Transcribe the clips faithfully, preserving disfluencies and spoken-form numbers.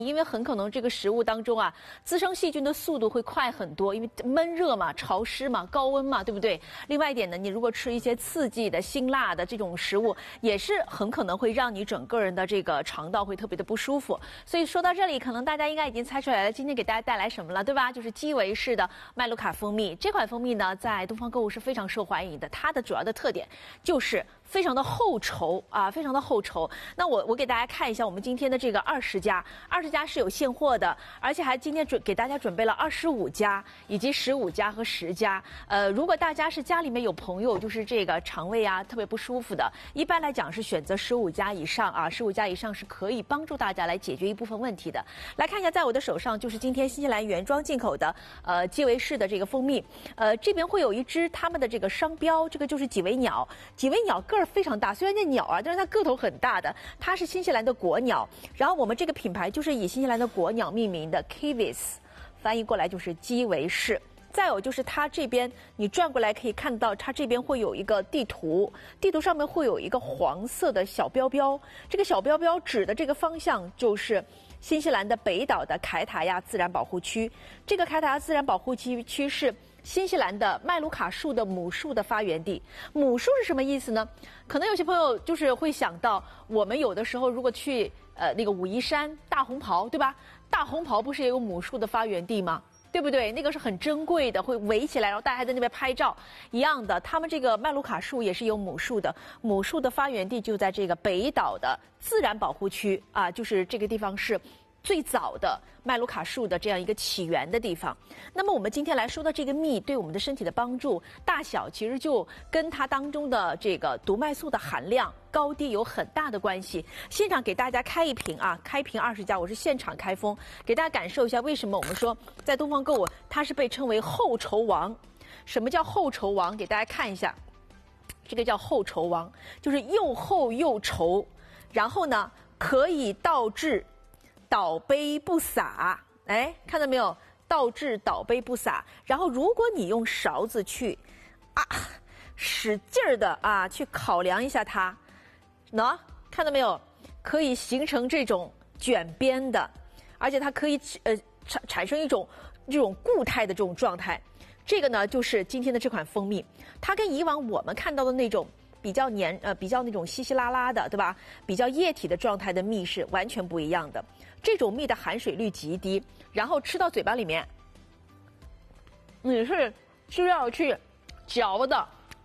因为很可能这个食物当中啊，滋生细菌的速度会快很多，因为闷热嘛、潮湿嘛、高温嘛，对不对？另外一点呢，你如果吃一些刺激的、辛辣的这种食物，也是很可能会让你整个人的这个肠道会特别的不舒服。所以说到这里，可能大家应该已经猜出来了，今天给大家带来什么了，对吧？就是基维氏的麦卢卡蜂蜜。这款蜂蜜呢，在东方购物是非常受欢迎的，它的主要的特点就是非常的厚稠啊，非常的厚稠。那我我给大家看一下我们今天的这个二十家，二十家是有现货的，而且还今天准给大家准备了二十五家，以及十五家和十家。呃，如果大家是家里面有朋友就是这个肠胃啊特别不舒服的，一般来讲是选择十五家以上啊，十五家以上是可以帮助大家来解决一部分问题的。来看一下，在我的手上就是今天新西兰原装进口的呃基维氏的这个蜂蜜，呃这边会有一只他们的这个商标，这个就是几维鸟，几维鸟个儿非常大，虽然那鸟啊，但是它个头很大的，它是新西兰的国鸟。然后我们这个品牌就是以新西兰的国鸟命名的 Kiwis， 翻译过来就是基维氏。再有就是它这边你转过来可以看到，它这边会有一个地图，地图上面会有一个黄色的小标标，这个小标标指的这个方向就是新西兰的北岛的凯塔亚自然保护区。这个凯塔亚自然保护区区是新西兰的麦卢卡树的母树的发源地。母树是什么意思呢？可能有些朋友就是会想到，我们有的时候如果去呃那个武夷山大红袍，对吧？大红袍不是也有母树的发源地吗？对不对？那个是很珍贵的，会围起来，然后大家还在那边拍照。一样的，他们这个麦卢卡树也是有母树的，母树的发源地就在这个北岛的自然保护区啊，就是这个地方是最早的麦卢卡树的这样一个起源的地方。那么我们今天来说的这个蜜对我们的身体的帮助大小，其实就跟它当中的这个毒麦素的含量高低有很大的关系。现场给大家开一瓶啊，开瓶二十家，我是现场开封，给大家感受一下为什么我们说在东方购物它是被称为厚稠王。什么叫厚稠王？给大家看一下，这个叫厚稠王，就是又厚又稠，然后呢可以倒置倒杯不洒，哎，看到没有？倒置倒杯不洒。然后如果你用勺子去啊使劲儿的啊去考量一下它，喏，看到没有？可以形成这种卷边的，而且它可以呃产产生一种这种固态的这种状态。这个呢就是今天的这款蜂蜜，它跟以往我们看到的那种比较黏呃比较那种稀稀拉拉的，对吧？比较液体的状态的蜜是完全不一样的。这种蜜的含水率极低，然后吃到嘴巴里面，你是需要去嚼的，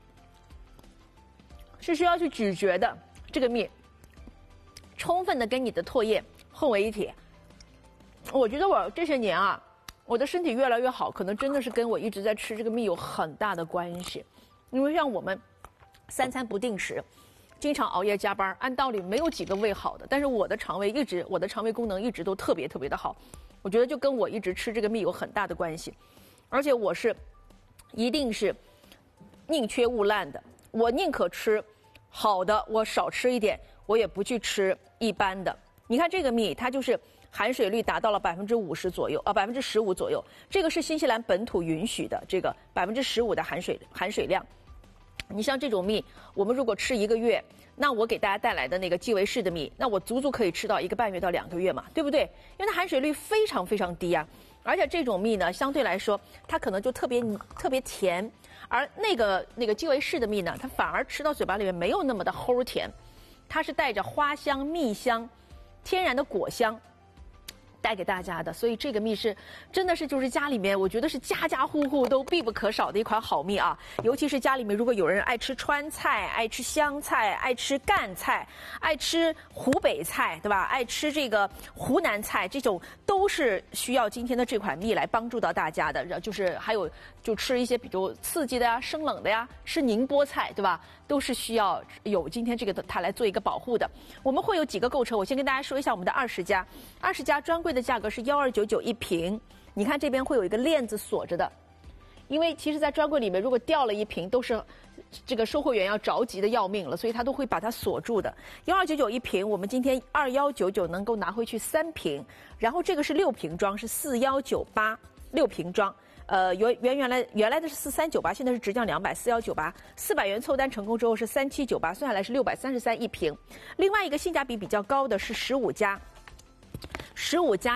是需要去咀嚼的。这个蜜充分的跟你的唾液混为一体。我觉得我这些年啊，我的身体越来越好，可能真的是跟我一直在吃这个蜜有很大的关系。因为像我们三餐不定时，经常熬夜加班，按道理没有几个胃好的，但是我的肠胃一直，我的肠胃功能一直都特别特别的好。我觉得就跟我一直吃这个蜜有很大的关系。而且我是一定是宁缺毋滥的，我宁可吃好的，我少吃一点，我也不去吃一般的。你看这个蜜，它就是含水率达到了百分之五十左右啊，百分之十五左右，这个是新西兰本土允许的这个百分之十五的含水含水量。你像这种蜜，我们如果吃一个月，那我给大家带来的那个基维氏的蜜，那我足足可以吃到一个半月到两个月嘛，对不对？因为它含水率非常非常低啊，而且这种蜜呢，相对来说它可能就特别特别甜，而那个那个基维氏的蜜呢，它反而吃到嘴巴里面没有那么的齁甜，它是带着花香、蜜香、天然的果香带给大家的。所以这个蜜是真的是就是家里面我觉得是家家户户都必不可少的一款好蜜啊。尤其是家里面如果有人爱吃川菜、爱吃湘菜、爱吃赣菜、爱吃湖北菜，对吧？爱吃这个湖南菜，这种都是需要今天的这款蜜来帮助到大家的。就是还有就吃一些比如刺激的呀、生冷的呀，吃宁波菜，对吧？都是需要有今天这个它来做一个保护的。我们会有几个购车，我先跟大家说一下我们的二十家，二十家专柜的价格是幺二九九一瓶。你看这边会有一个链子锁着的，因为其实在专柜里面如果掉了一瓶都是这个售货员要着急的要命了，所以他都会把它锁住的。幺二九九一瓶，我们今天二幺九九能够拿回去三瓶，然后这个是六瓶装，是四幺九八六瓶装。呃，原原原来原来的是四三九八，现在是直降两百，四幺九八，四百元凑单成功之后是三七九八，算下来是六百三十三一瓶。另外一个性价比比较高的是十五加。 十五加。